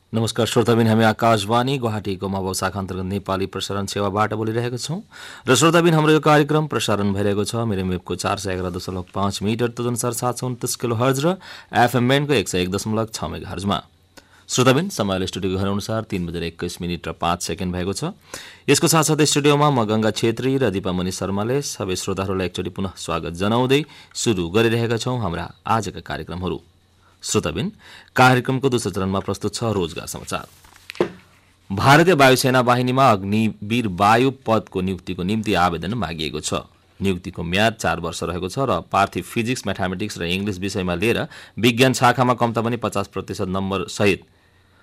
नमस्कार श्रोताबिन, हामी आकाशवाणी गुवाहाटीको महाबाउ शाखा अन्तर्गत नेपाली प्रसारण सेवाबाट बोलिरहेका छौँ र श्रोताबिन हाम्रो यो कार्यक्रम प्रसारण भइरहेको छ मेरो वेबको 411.5 मिटर तदनुसार 729 किलो हर्ज र एफएम ब्यान्डको 101.6 मेगा हर्जमा। श्रोताबिन, समयले स्टुडियोको अनुसार 3:21 र 5 सेकेन्ड भएको छ। यसको साथसाथै स्टुडियोमा म गंगा छेत्री र दीपामणि शर्माले सबै श्रोताहरूलाई एकचोटि पुनः स्वागत जनाउँदै सुरु गरिरहेका छौँ हाम्रा आजका कार्यक्रमहरू। श्रोताबिन, कार्यक्रमको दोस्रो चरणमा प्रस्तुत छ रोजगार समाचार। भारतीय वायुसेना बाहिनीमा अग्निवीर वायु पदको नियुक्तिको निम्ति आवेदन मागिएको छ। नियुक्तिको म्याद 4 वर्ष रहेको छ र पार्थिव फिजिक्स, म्याथमेटिक्स र इंग्लिश विषयमा लिएर विज्ञान शाखामा कम्ता पनि 50% नम्बर सहित